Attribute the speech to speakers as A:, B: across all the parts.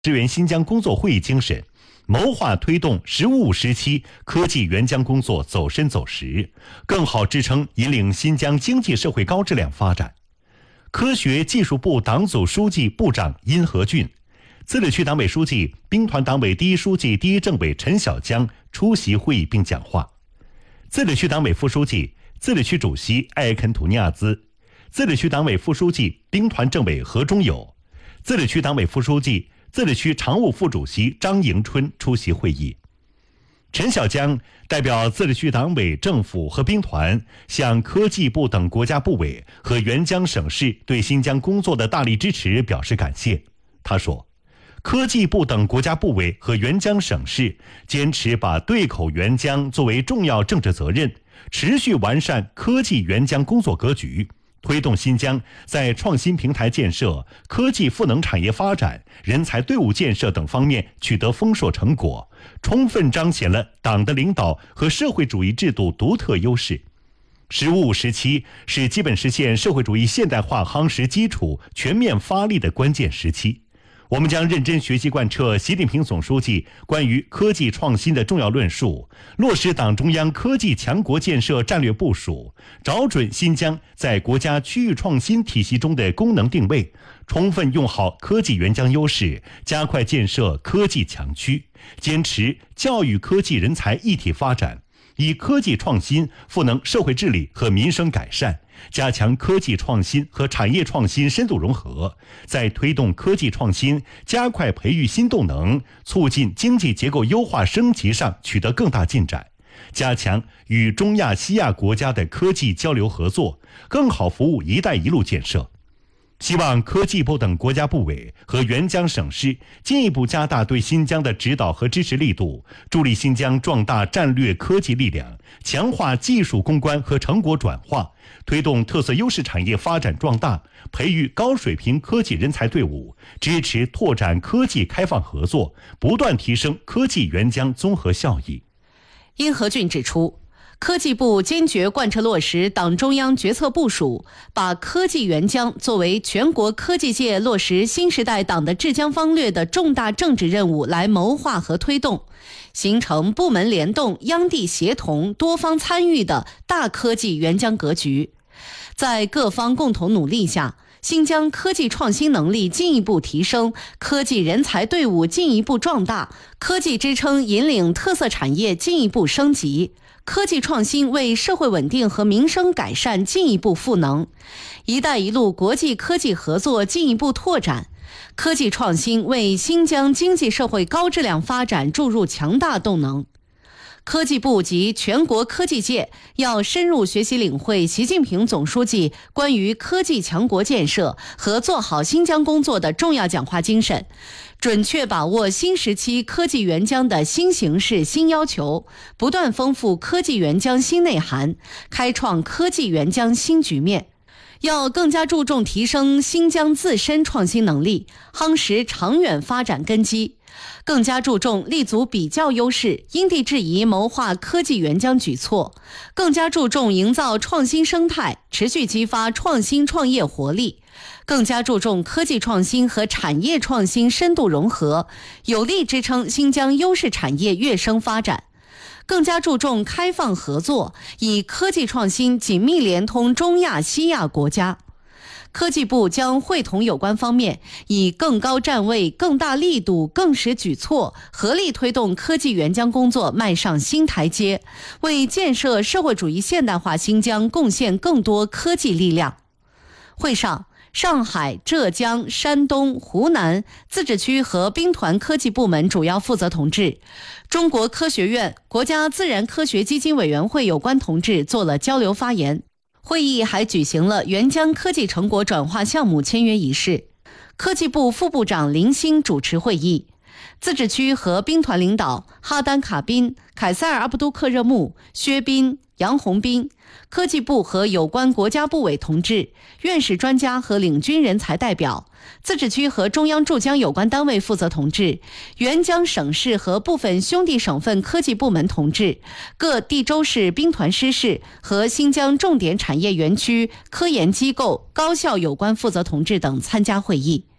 A: 支援新疆工作会议精神，谋划推动“十五五”时期科技援疆工作走深走实，更好支撑引领新疆经济社会高质量发展。科学技术部党组书记部长殷和俊，自治区党委书记、兵团党委第一书记、第一政委陈小江出席会议并讲话。自治区党委副书记、自治区主席艾肯图尼亚兹，自治区党委副书记、兵团政委何忠友，自治区党委副书记、自治区常务副主席张迎春出席会议。陈小江代表自治区党委政府和兵团向科技部等国家部委和援疆省市对新疆工作的大力支持表示感谢。他说，科技部等国家部委和援疆省市坚持把对口援疆作为重要政治责任，持续完善科技援疆工作格局，推动新疆在创新平台建设、科技赋能产业发展、人才队伍建设等方面取得丰硕成果，充分彰显了党的领导和社会主义制度独特优势。“15五”时期是基本实现社会主义现代化夯实基础、全面发力的关键时期。我们将认真学习贯彻习近平总书记关于科技创新的重要论述，落实党中央科技强国建设战略部署，找准新疆在国家区域创新体系中的功能定位，充分用好科技援疆优势，加快建设科技强区，坚持教育科技人才一体发展，以科技创新赋能社会治理和民生改善，加强科技创新和产业创新深度融合，在推动科技创新、加快培育新动能、促进经济结构优化升级上取得更大进展，加强与中亚、西亚国家的科技交流合作，更好服务“一带一路”建设。希望科技部等国家部委和援疆省市进一步加大对新疆的指导和支持力度，助力新疆壮大战略科技力量，强化技术攻关和成果转化，推动特色优势产业发展壮大，培育高水平科技人才队伍，支持拓展科技开放合作，不断提升科技援疆综合效益。
B: 殷和俊指出，科技部坚决贯彻落实党中央决策部署，把科技援疆作为全国科技界落实新时代党的治疆方略的重大政治任务来谋划和推动，形成部门联动、央地协同、多方参与的大科技援疆格局。在各方共同努力下，新疆科技创新能力进一步提升，科技人才队伍进一步壮大，科技支撑引领特色产业进一步升级，科技创新为社会稳定和民生改善进一步赋能，“一带一路”国际科技合作进一步拓展，科技创新为新疆经济社会高质量发展注入强大动能。科技部及全国科技界要深入学习领会习近平总书记关于科技强国建设和做好新疆工作的重要讲话精神，准确把握新时期科技援疆的新形势、新要求，不断丰富科技援疆新内涵，开创科技援疆新局面。要更加注重提升新疆自身创新能力，夯实长远发展根基，更加注重立足比较优势，因地制宜谋划科技援疆举措，更加注重营造创新生态，持续激发创新创业活力，更加注重科技创新和产业创新深度融合，有力支撑新疆优势产业跃升发展，更加注重开放合作，以科技创新紧密联通中亚、西亚国家。科技部将会同有关方面，以更高站位、更大力度、更实举措，合力推动科技援疆工作迈上新台阶，为建设社会主义现代化新疆贡献更多科技力量。会上，上海、浙江、山东、湖南自治区和兵团科技部门主要负责同志，中国科学院、国家自然科学基金委员会有关同志做了交流发言。会议还举行了援疆科技成果转化项目签约仪式。科技部副部长林星主持会议，自治区和兵团领导哈丹卡宾、凯塞尔阿布都克热木、薛斌、杨洪斌，科技部和有关国家部委同志、院士专家和领军人才代表，自治区和中央驻疆有关单位负责同志，援疆省市和部分兄弟省份科技部门同志，各地州市兵团师事和新疆重点产业园区、科研机构、高校有关负责同志等参加会议。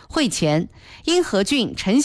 B: 会前，因何俊、陈